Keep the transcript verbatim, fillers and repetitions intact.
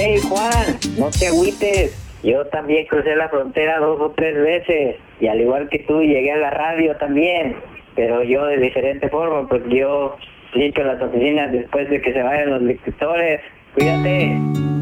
Hey Juan, no te agüites. Yo también crucé la frontera dos o tres veces. Y al igual que tú, llegué a la radio también. Pero yo de diferente forma, porque yo limpio las oficinas después de que se vayan los lectores. Cuídate.